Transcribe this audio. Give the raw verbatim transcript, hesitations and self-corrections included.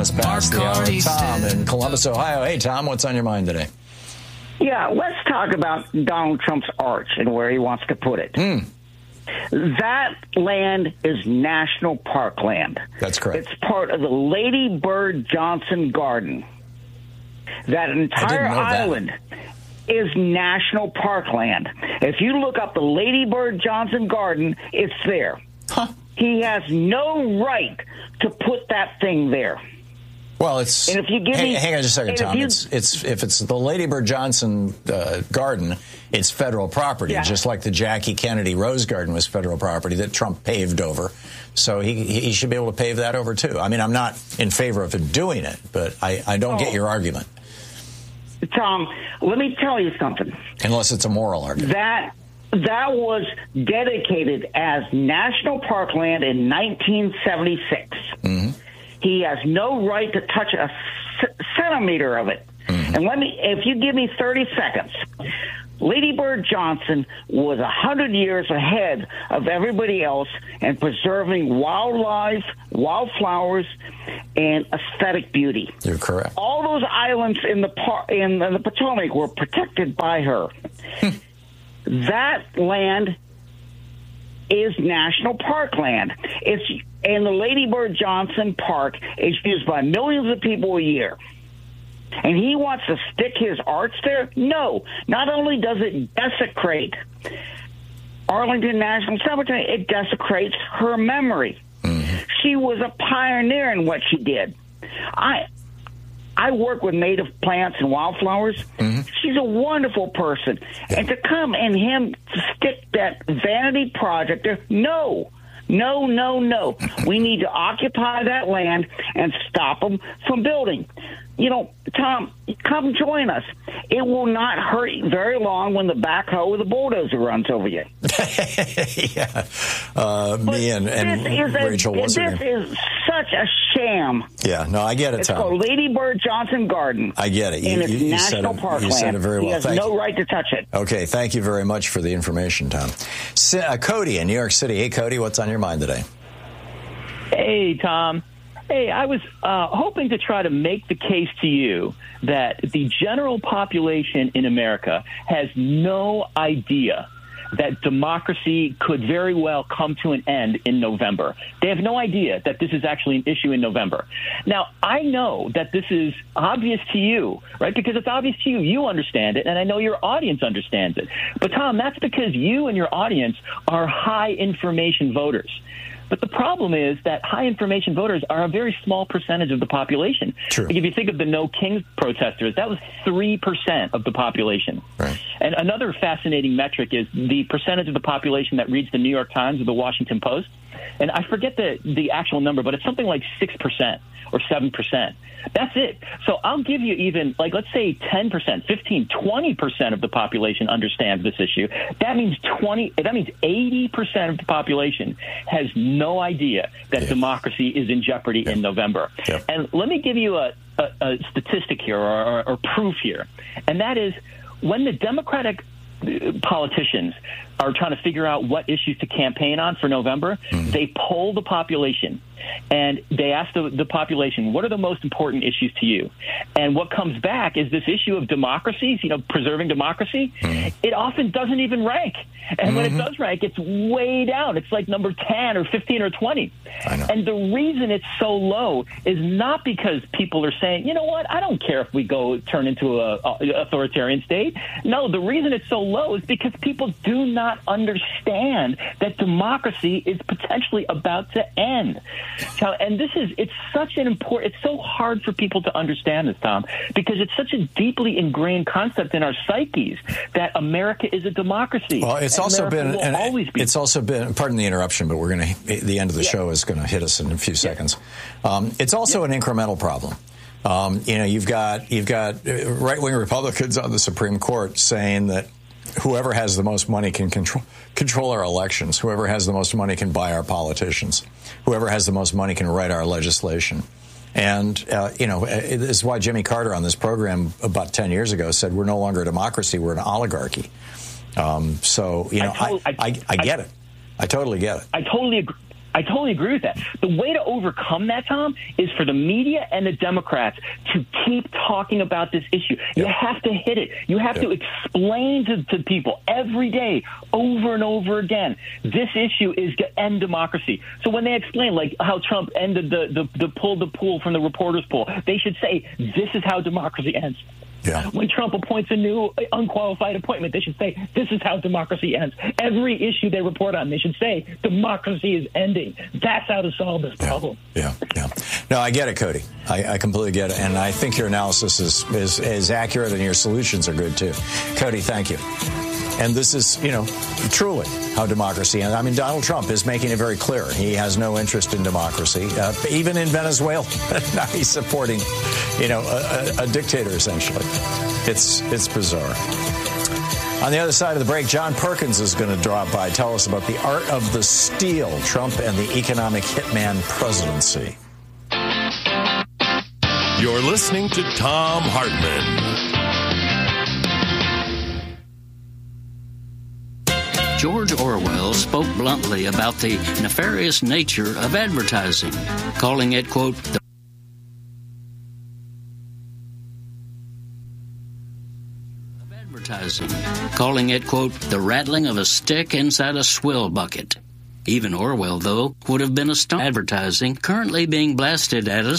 Past the hour. Tom in Columbus, Ohio. Hey, Tom, what's on your mind today? Yeah, let's talk about Donald Trump's arch and where he wants to put it. Mm. That land is national park land. That's correct. It's part of the Lady Bird Johnson Garden. That entire island that. is national park land. If you look up the Lady Bird Johnson Garden, it's there. Huh. He has no right to put that thing there. Well, it's. And if you give hang, me, hang on just a second, Tom. You, it's, it's if it's the Lady Bird Johnson uh, Garden, it's federal property, yeah. just like the Jackie Kennedy Rose Garden was federal property that Trump paved over. So he he should be able to pave that over too. I mean, I'm not in favor of him doing it, but I, I don't oh. get your argument. Tom, let me tell you something. Unless it's a moral argument. That that was dedicated as national parkland in nineteen seventy-six. Mm-hmm. He has no right to touch a c- centimeter of it. Mm-hmm. And let me, if you give me thirty seconds, Lady Bird Johnson was a hundred years ahead of everybody else in preserving wildlife, wildflowers, and aesthetic beauty. You're correct. All those islands in the par- in the Potomac were protected by her. That land is national park land. It's and the Lady Bird Johnson Park is used by millions of people a year. And he wants to stick his arch there? No. Not only does it desecrate Arlington National Cemetery, it desecrates her memory. Mm-hmm. She was a pioneer in what she did. I I work with native plants and wildflowers. Mm-hmm. She's a wonderful person. Yeah. And to come and him to stick that vanity project there, no. No, no, no. We need to occupy that land and stop them from building. You know, Tom, come join us. It will not hurt very long when the backhoe or the bulldozer runs over you. yeah. Uh, me and, and Rachel, what's her name? This is such a sham. Yeah, no, I get it, it's Tom. It's called Lady Bird Johnson Garden. I get it. You, and it's you, you national said it, parkland. You said it very well. He has thank no you. right to touch it. Okay, thank you very much for the information, Tom. S- uh, Cody in New York City. Hey, Cody, what's on your mind today? Hey, Tom. Hey, I was uh, hoping to try to make the case to you that the general population in America has no idea that democracy could very well come to an end in November. They have no idea that this is actually an issue in November. Now, I know that this is obvious to you, right? Because it's obvious to you. You understand it, and I know your audience understands it. But, Tom, that's because you and your audience are high information voters. But the problem is that high information voters are a very small percentage of the population. True. Like if you think of the No Kings protesters, that was three percent of the population. Right. And another fascinating metric is the percentage of the population that reads the New York Times or the Washington Post. And I forget the, the actual number, but it's something like six percent or seven percent. That's it. So I'll give you even, like, let's say ten percent, fifteen, twenty percent of the population understands this issue. That means twenty, that means eighty percent of the population has no idea that yeah. democracy is in jeopardy yeah. in November. Yeah. And let me give you a, a, a statistic here or, or, or proof here. And that is when the Democratic politicians are trying to figure out what issues to campaign on for November, mm-hmm. they poll the population and they ask the, the population, what are the most important issues to you? And what comes back is this issue of democracy, you know, preserving democracy. Mm-hmm. It often doesn't even rank. And mm-hmm. when it does rank, it's way down. It's like number ten or fifteen or twenty. I know. And the reason it's so low is not because people are saying, you know what, I don't care if we go turn into a, a authoritarian state. No, the reason it's so low is because people do not understand that democracy is potentially about to end. And this is, it's such an important, it's so hard for people to understand this, Tom, because it's such a deeply ingrained concept in our psyches that America is a democracy. Well, it's also America been, and always be. It's also been, pardon the interruption, but we're going to, the end of the yeah. show is going to hit us in a few seconds. Um, it's also yeah. an incremental problem. Um, you know, you've got, you've got right-wing Republicans on the Supreme Court saying that whoever has the most money can control control our elections. Whoever has the most money can buy our politicians. Whoever has the most money can write our legislation. And, uh, you know, this is why Jimmy Carter on this program about ten years ago said we're no longer a democracy, we're an oligarchy. Um, so, you know, I, I, I, I get it. I totally get it. I totally agree. I totally agree with that. The way to overcome that, Tom, is for the media and the Democrats to keep talking about this issue. You Yep. have to hit it. You have Yep. to explain to, to people every day, over and over again, this issue is to end democracy. So when they explain, like how Trump ended the, the, the pull the pool from the reporters' pool, they should say, this is how democracy ends. Yeah. When Trump appoints a new unqualified appointment, they should say, this is how democracy ends. Every issue they report on, they should say, democracy is ending. That's how to solve this problem. Yeah, yeah. No, I get it, Cody. I, I completely get it. And I think your analysis is, is, is accurate and your solutions are good, too. Cody, thank you. And this is, you know, truly how democracy ends. I mean, Donald Trump is making it very clear. He has no interest in democracy, uh, even in Venezuela. Now he's supporting, you know, a, a, a dictator, essentially. It's, it's bizarre. On the other side of the break, John Perkins is going to drop by, tell us about the art of the steal, Trump and the economic hitman presidency. You're listening to Thom Hartmann. George Orwell spoke bluntly about the nefarious nature of advertising, calling it, quote, the of advertising, calling it, quote, the rattling of a stick inside a swill bucket. Even Orwell, though, would have been astonished. Advertising currently being blasted at us